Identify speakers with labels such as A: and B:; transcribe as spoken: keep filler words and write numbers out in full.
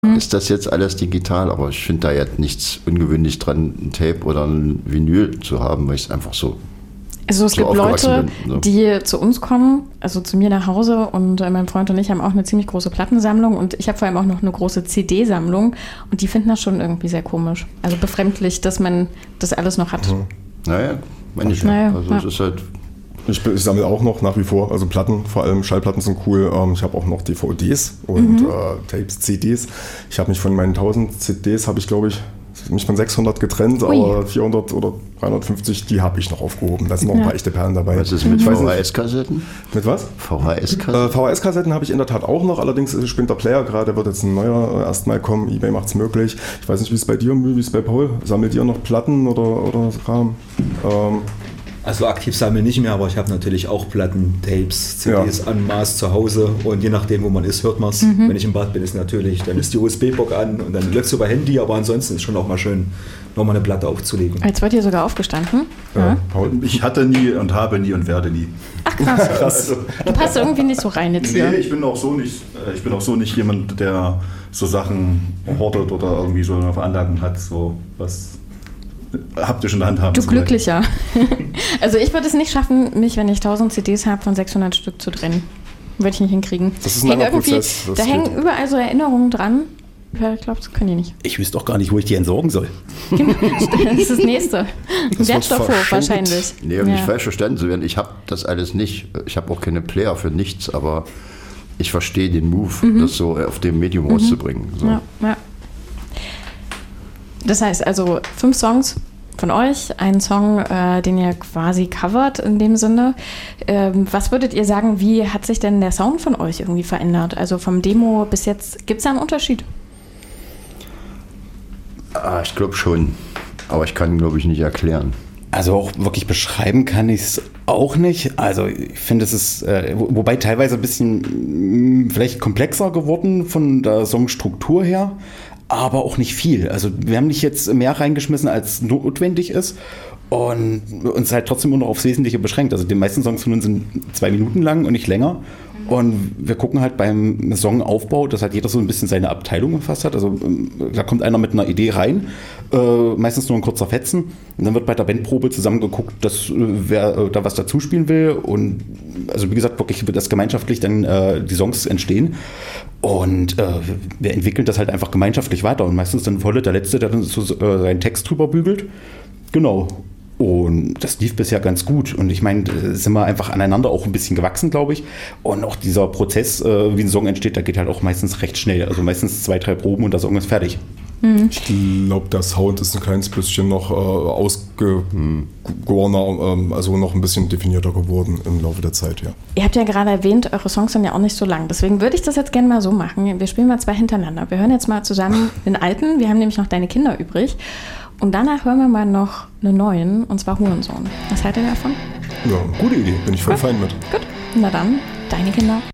A: ist das jetzt alles digital, aber ich finde da jetzt nichts ungewöhnlich dran, ein Tape oder ein Vinyl zu haben, weil ich es einfach so
B: Also es
A: so
B: gibt Leute,
A: bin, so.
B: die zu uns kommen, also zu mir nach Hause, und äh, mein Freund und ich haben auch eine ziemlich große Plattensammlung und ich habe vor allem auch noch eine große C D-Sammlung und die finden das schon irgendwie sehr komisch. Also befremdlich, dass man das alles noch hat.
A: Mhm. Naja, meine ich
B: naja,
A: ja. Also
B: ja.
A: es ist halt...
C: Ich, ich sammle auch noch nach wie vor, also Platten, vor allem Schallplatten sind cool. Ähm, ich habe auch noch D V Ds und
B: Mhm.
C: äh, Tapes, C Ds. Ich habe mich von meinen tausend C Ds, habe ich glaube ich, mich von sechshundert getrennt,
B: Ui.
C: aber vierhundert oder dreihundertfünfzig, die habe ich noch aufgehoben. Da sind noch
B: Ja.
C: ein paar echte Perlen dabei.
A: Was ist mit
C: Ich weiß
A: V
C: nicht-
A: H S-Kassetten?
C: Mit was?
A: V H S-Kassetten?
C: Äh, V H S-Kassetten habe ich in der Tat auch noch, allerdings ist spinnt der Player gerade, wird jetzt ein neuer äh, erstmal kommen, eBay macht es möglich. Ich weiß nicht, wie es bei dir, Mü, wie es bei Paul, sammelt ihr noch Platten oder, oder Kram? Ähm,
D: Also aktiv sammeln nicht mehr, aber ich habe natürlich auch Platten, Tapes, C Ds
C: Ja.
D: en masse zu Hause und je nachdem, wo man ist, hört man es.
B: Mhm.
D: Wenn ich im Bad bin, ist natürlich, dann ist die U S B-Box an und dann läuft es über Handy, aber ansonsten ist schon auch mal schön, nochmal eine Platte aufzulegen.
B: Jetzt wird hier sogar aufgestanden.
C: ja.
B: Ja.
C: Paul?
E: Ich hatte nie und habe nie und werde nie.
B: Ach krass.
E: Also,
B: Du passt irgendwie nicht so rein jetzt
E: nee,
B: hier.
E: ich bin auch so nicht, äh, ich bin auch so nicht jemand, der so Sachen hortet oder irgendwie so eine Veranlagung hat, so was haptisch in der Hand haben
B: Du
E: zu wollen.
B: Glücklicher. Also ich würde es nicht schaffen, mich, wenn ich tausend C Ds habe, von sechshundert Stück zu trennen. Würde ich nicht hinkriegen.
C: Das ist ein
B: Hängen
C: langer
B: irgendwie-
C: Prozess, das
B: Da
C: geht.
B: hängen überall so Erinnerungen dran. Ja, ich glaube, das können die nicht.
F: Ich wüsste doch gar nicht, wo ich die entsorgen soll.
B: Das ist das Nächste. Ein
C: wird
B: Wertstoffhof
C: verschenkt.
B: wahrscheinlich.
A: Nee, um
B: Ja.
A: nicht falsch verstanden zu werden, ich habe das alles nicht. Ich habe auch keine Player für nichts, aber ich verstehe den Move, das so auf dem Medium rauszubringen. So.
B: Ja, ja. Das heißt also fünf Songs von euch, einen Song, äh, den ihr quasi covert in dem Sinne. Ähm, was würdet ihr sagen, wie hat sich denn der Sound von euch irgendwie verändert? Also vom Demo bis jetzt, gibt es da einen Unterschied?
A: Ah, ich glaube schon, aber ich kann, glaube ich, nicht erklären.
F: Also auch wirklich beschreiben kann ich es auch nicht. Also ich finde, es ist, äh, wo- wobei teilweise ein bisschen mh, vielleicht komplexer geworden von der Songstruktur her, aber auch nicht viel. Also wir haben nicht jetzt mehr reingeschmissen, als notwendig ist und uns halt trotzdem nur noch aufs Wesentliche beschränkt. Also die meisten Songs von uns sind zwei Minuten lang und nicht länger. Und wir gucken halt beim Songaufbau, dass halt jeder so ein bisschen seine Abteilung gefasst hat. Also ähm, da kommt einer mit einer Idee rein, äh, meistens nur ein kurzer Fetzen. Und dann wird bei der Bandprobe zusammen geguckt, dass äh, wer äh, da was dazu spielen will. Und also wie gesagt, wirklich, dass gemeinschaftlich dann äh, die Songs entstehen. Und äh, wir entwickeln das halt einfach gemeinschaftlich weiter. Und meistens dann Volle der Letzte, der dann so, äh, seinen Text drüber bügelt. Genau. Und das lief bisher ganz gut. Und ich meine, da sind wir einfach aneinander auch ein bisschen gewachsen, glaube ich. Und auch dieser Prozess, äh, wie ein Song entsteht, der geht halt auch meistens recht schnell. Also meistens zwei, drei Proben und der Song ist fertig.
C: Ich glaube, der Sound ist ein kleines bisschen noch äh, ausgegorener, ähm, also noch ein bisschen definierter geworden im Laufe der Zeit, ja.
B: Ihr habt ja gerade erwähnt, eure Songs sind ja auch nicht so lang. Deswegen würde ich das jetzt gerne mal so machen. Wir spielen mal zwei hintereinander. Wir hören jetzt mal zusammen den alten. Wir haben nämlich noch Deine Kinder übrig. Und danach hören wir mal noch einen neuen, und zwar Hurensohn. Was haltet ihr davon?
C: Ja, gute Idee, bin ich voll fein mit.
B: Gut, na dann, Deine Kinder.